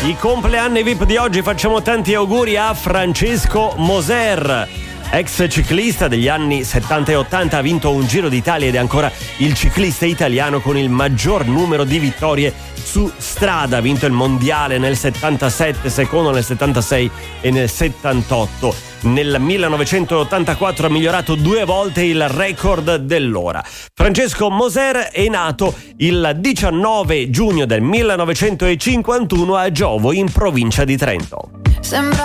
I compleanni VIP di oggi, facciamo tanti auguri a Francesco Moser, ex ciclista degli anni 70 e 80, ha vinto un Giro d'Italia ed è ancora il ciclista italiano con il maggior numero di vittorie su strada. Ha vinto il mondiale nel 77, secondo nel 76 e nel 78. Nel 1984 ha migliorato 2 volte il record dell'ora. Francesco Moser è nato il 19 giugno del 1951 a Giovo, in provincia di Trento.